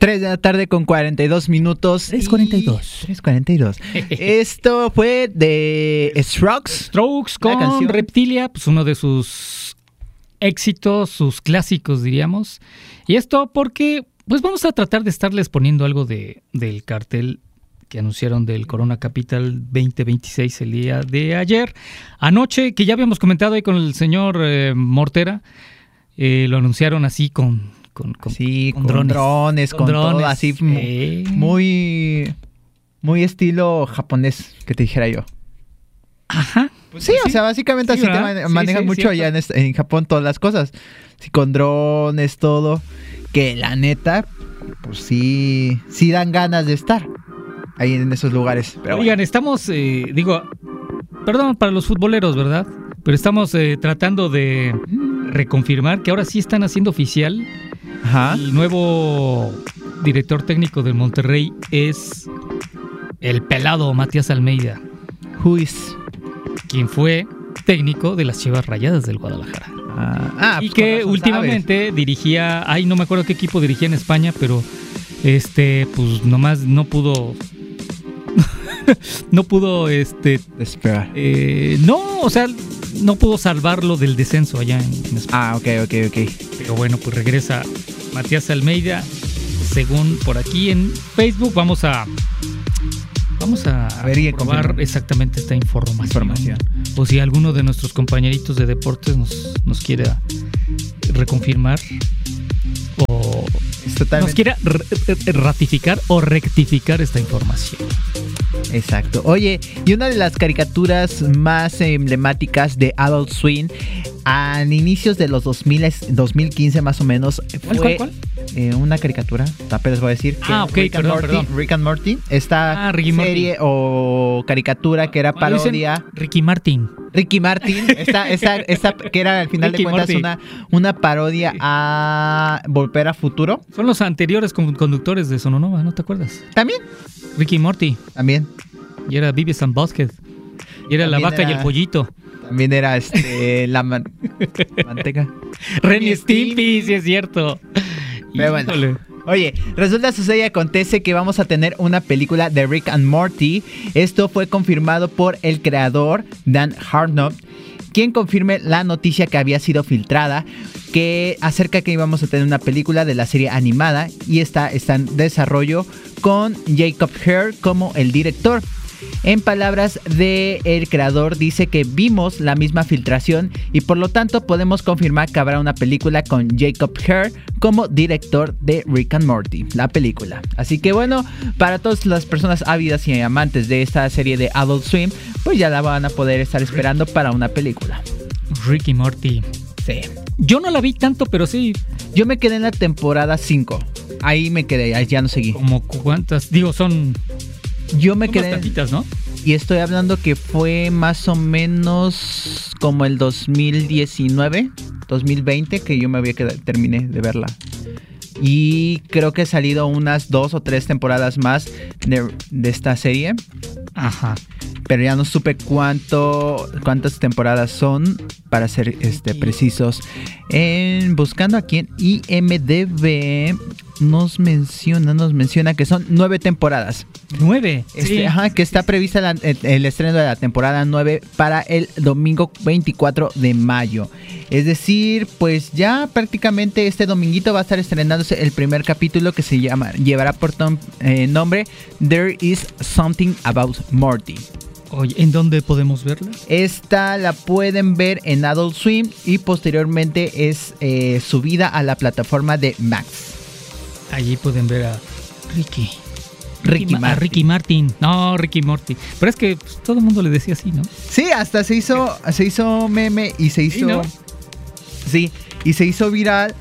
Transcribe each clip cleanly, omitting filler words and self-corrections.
3 de la tarde con 42 minutos. 3:42. Esto fue de Strokes con Reptilia, pues uno de sus éxitos, sus clásicos, diríamos. Y esto porque pues vamos a tratar de estarles poniendo algo del cartel que anunciaron del Corona Capital 2026 el día de ayer. Anoche, que ya habíamos comentado ahí con el señor Mortera, lo anunciaron así con drones, todo así, muy estilo japonés, que te dijera yo. Ajá. Pues sí, o sea, básicamente así te manejan mucho allá en Japón todas las cosas. Sí, con drones, todo. Que la neta, pues sí dan ganas de estar ahí en esos lugares. Pero oigan, estamos, perdón para los futboleros, ¿verdad? Pero estamos tratando de reconfirmar que ahora sí están haciendo oficial. Ajá. El nuevo director técnico del Monterrey es el pelado Matías Almeida. Who is? Quien fue técnico de las Chivas Rayadas del Guadalajara. Y pues que últimamente dirigía, no me acuerdo qué equipo dirigía en España, pero pues nomás no pudo esperar. No pudo salvarlo del descenso allá en España. Ok. Pero bueno, pues regresa Matías Almeida, según por aquí en Facebook. Vamos a ver y comprobar exactamente esta información. O si alguno de nuestros compañeritos de deportes nos quiere reconfirmar o nos quiera ratificar o rectificar esta información. Exacto. Oye, y una de las caricaturas más emblemáticas de Adult Swim a inicios de los 2015 más o menos fue ¿Cuál? Una caricatura, apenas voy a decir que perdón. Rick and Morty, esta serie o caricatura que era parodia. Ricky Martin, esta que era al final Ricky de cuentas una parodia a Volver a Futuro. Son los anteriores conductores de Sononova, ¿no te acuerdas? ¿También? Ricky Morty. También. Y era Beavis and Butthead. Y era la vaca y el pollito. También era la manteca. Ren y Stimpy, sí es cierto. Pero bueno. Oye, resulta, sucede y acontece que vamos a tener una película de Rick and Morty. Esto fue confirmado por el creador Dan Hartnett, quien confirme la noticia que había sido filtrada que acerca que íbamos a tener una película de la serie animada y está en desarrollo con Jacob Hare como el director. En palabras del creador, dice que vimos la misma filtración y por lo tanto podemos confirmar que habrá una película con Jacob Hare como director de Rick and Morty, la película. Así que bueno, para todas las personas ávidas y amantes de esta serie de Adult Swim, pues ya la van a poder estar esperando para una película. Rick y Morty. Sí. Yo no la vi tanto, pero sí. Yo me quedé en la temporada 5. Ahí me quedé, ahí ya no seguí. ¿Como cuántas? Yo me quedé bastantitas, ¿no? Y estoy hablando que fue más o menos como el 2019, 2020 que yo me había quedado, terminé de verla. Y creo que ha salido unas 2 o 3 temporadas más de esta serie. Ajá. Pero ya no supe cuántas temporadas son, para ser precisos. Buscando aquí en IMDb nos menciona que son 9 temporadas. 9. Sí. Ajá, que está prevista el estreno de la temporada 9 para el domingo 24 de mayo. Es decir, pues ya prácticamente este dominguito va a estar estrenándose el primer capítulo que llevará por nombre There is Something About Morty. Oye, ¿en dónde podemos verla? Esta la pueden ver en Adult Swim y posteriormente es subida a la plataforma de Max. Allí pueden ver a Ricky Martin. No, Ricky Morty. Pero es que pues, todo el mundo le decía así, ¿no? Sí, hasta se hizo meme y se hizo... ¿Sí, no? Sí, y se hizo viral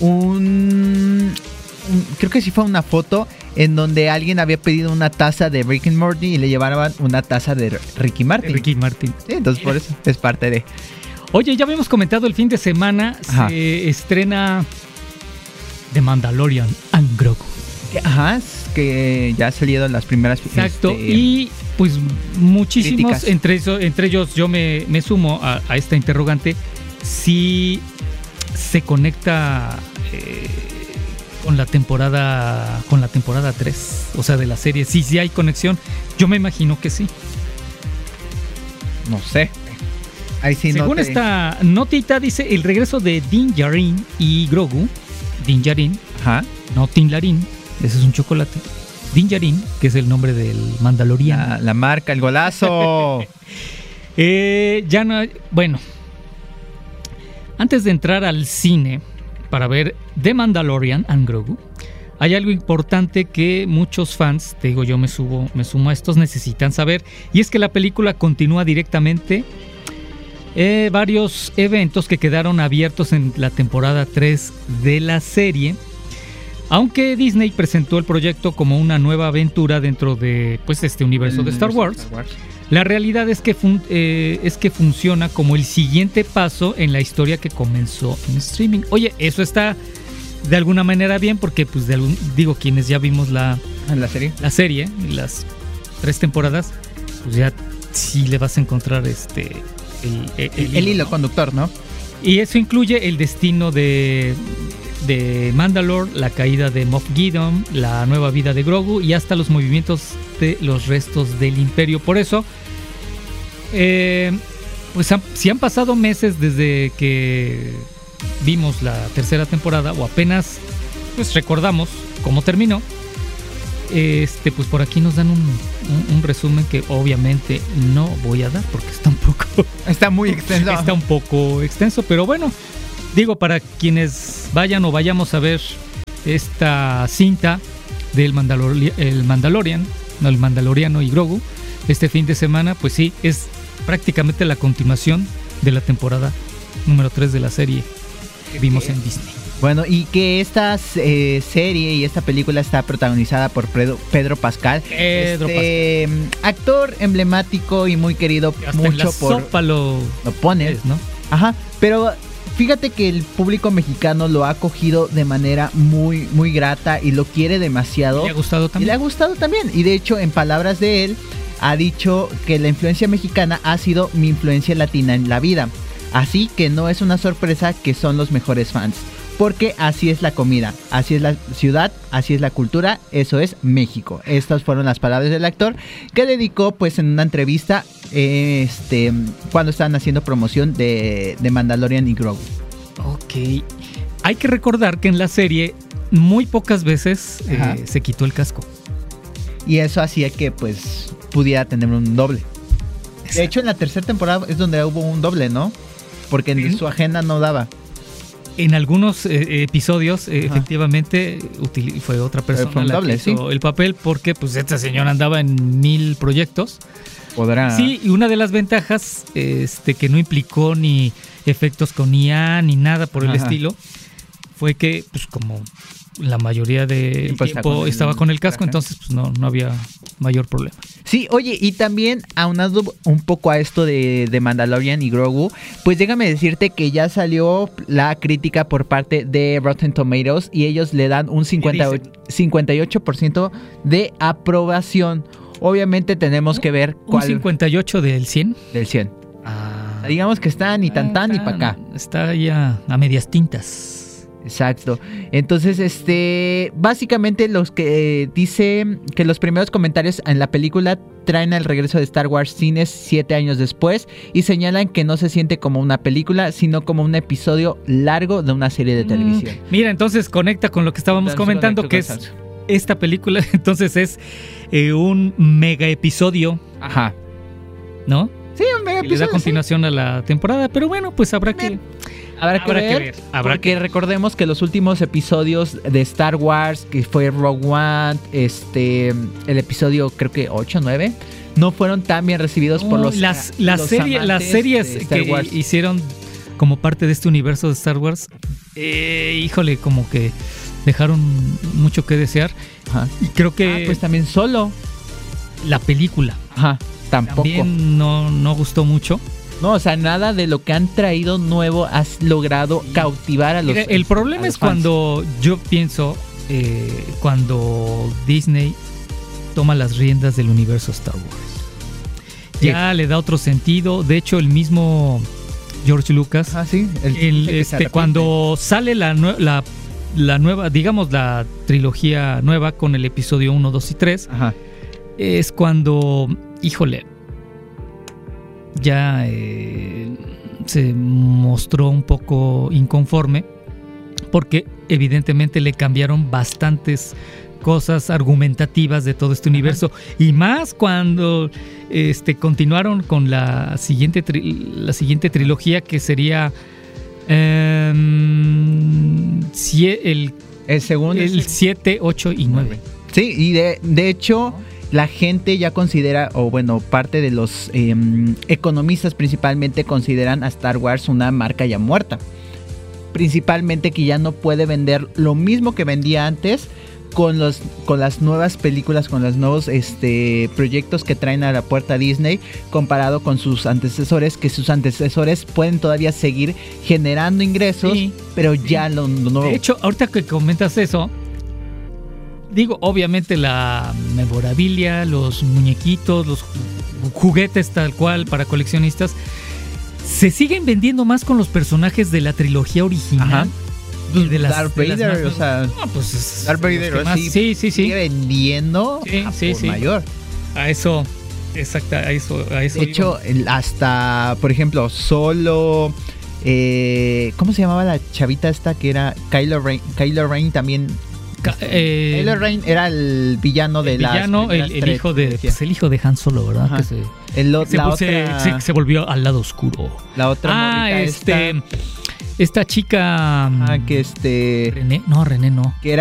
creo que sí fue una foto en donde alguien había pedido una taza de Rick and Morty y le llevaban una taza de Ricky Martin. Sí, entonces por eso es parte de... Oye, ya habíamos comentado el fin de semana. Ajá. Se estrena The Mandalorian and Grogu. Ajá, que ya han salido las primeras... Exacto, y pues muchísimos, entre ellos yo me sumo a esta interrogante, si se conecta con la temporada 3, o sea, de la serie. Sí hay conexión. Yo me imagino que sí. No sé. Ahí sí. Según esta notita dice el regreso de Din Djarin y Grogu. Din Djarin, no Tin Larín, ese es un chocolate. Din Djarin, que es el nombre del Mandaloriano. La marca, el golazo. Ya no, bueno. Antes de entrar al cine para ver The Mandalorian and Grogu, hay algo importante que muchos fans, te digo, yo me sumo a estos, necesitan saber, y es que la película continúa directamente varios eventos que quedaron abiertos en la temporada 3 de la serie, aunque Disney presentó el proyecto como una nueva aventura dentro de pues este universo de Star Wars. La realidad es que funciona como el siguiente paso en la historia que comenzó en streaming. Oye, eso está de alguna manera bien porque, pues, quienes ya vimos la serie y las 3 temporadas, pues ya sí le vas a encontrar el hilo conductor, ¿no? Y eso incluye el destino de Mandalore, la caída de Moff Gideon, la nueva vida de Grogu y hasta los movimientos de los restos del Imperio. Por eso, pues si han pasado meses desde que vimos la tercera temporada o apenas pues recordamos cómo terminó, pues por aquí nos dan un resumen que obviamente no voy a dar porque está muy extenso. Está un poco extenso, pero bueno, digo, para quienes vayan o vayamos a ver esta cinta del Mandaloriano y Grogu este fin de semana, pues sí, es prácticamente la continuación de la temporada número 3 de la serie que vimos en Disney. Bueno, y que esta serie y esta película está protagonizada por Pedro Pascal. Actor emblemático y muy querido. Hasta mucho en la sopa lo pones, ¿no? Ajá, pero fíjate que el público mexicano lo ha acogido de manera muy, muy grata y lo quiere demasiado. ¿Le ha gustado también? Y de hecho, en palabras de él, ha dicho que la influencia mexicana ha sido mi influencia latina en la vida. Así que no es una sorpresa que son los mejores fans. Porque así es la comida, así es la ciudad, así es la cultura, eso es México. Estas fueron las palabras del actor que dedicó pues en una entrevista cuando estaban haciendo promoción de Mandalorian y Grogu. Ok, hay que recordar que en la serie muy pocas veces se quitó el casco. Y eso hacía que pues pudiera tener un doble. Exacto. De hecho en la tercera temporada es donde hubo un doble, ¿no? Porque en su agenda no daba. En algunos episodios, efectivamente, fue otra persona la que hizo el papel, porque pues esta señora andaba en 1000 proyectos. Sí, y una de las ventajas que no implicó ni efectos con IA ni nada por el estilo, fue que pues como la mayoría del tiempo estaba con el casco, entonces pues no había mayor problema. Sí, oye, y también aunado un poco a esto de Mandalorian y Grogu, pues déjame decirte que ya salió la crítica por parte de Rotten Tomatoes y ellos le dan un 58% de aprobación. Obviamente tenemos que ver cuál... ¿Un 58 del 100? Del 100. Digamos que está ni tan ni para acá. Está ya a medias tintas. Exacto. Entonces, básicamente los que dice que los primeros comentarios en la película traen el regreso de Star Wars cines 7 años después y señalan que no se siente como una película, sino como un episodio largo de una serie de televisión. Mira, entonces conecta con lo que estábamos comentando, que es esta película, entonces es un mega episodio. Ajá. ¿No? Sí, un mega episodio. Le da continuación a la temporada, pero bueno, pues habrá que ver. Porque recordemos que los últimos episodios de Star Wars, que fue Rogue One, el episodio creo que 8, 9, no fueron tan bien recibidos por las series que hicieron como parte de este universo de Star Wars. Híjole, como que dejaron mucho que desear. Ajá. Y creo que pues también Solo, la película, tampoco. También no gustó mucho. No, o sea, nada de lo que han traído nuevo has logrado cautivar a los fans. El problema es cuando yo pienso, cuando Disney toma las riendas del universo Star Wars. Ya le da otro sentido. De hecho, el mismo George Lucas, cuando sale la la nueva, digamos la trilogía nueva con el episodio 1, 2 y 3, Ajá. es cuando, híjole, ya se mostró un poco inconforme porque evidentemente le cambiaron bastantes cosas argumentativas de todo este universo, y más cuando continuaron con la siguiente trilogía, que sería el segundo, el 7, 8 y 9. Sí, y de hecho la gente ya considera, o bueno, parte de los economistas principalmente consideran a Star Wars una marca ya muerta. Principalmente que ya no puede vender lo mismo que vendía antes con las nuevas películas, con los nuevos proyectos que traen a la puerta Disney, comparado con sus antecesores, que sus antecesores pueden todavía seguir generando ingresos, sí, pero ya lo nuevo. De hecho, ahorita que comentas eso, digo, obviamente la memorabilia, los muñequitos, los juguetes tal cual para coleccionistas, se siguen vendiendo más con los personajes de la trilogía original. Ajá. De las, Darth Vader, o sea, no, pues Darth Vader sí, sigue vendiendo sí. mayor. A eso, exacto, a eso. De hecho, hasta, por ejemplo, Solo, ¿cómo se llamaba la chavita esta que era Kylo Ren también? Kylo Ren era el villano de las el hijo de, pues, el hijo de Han Solo, ¿verdad? Ajá. Que se volvió al lado oscuro. La otra esta chica que René no, que era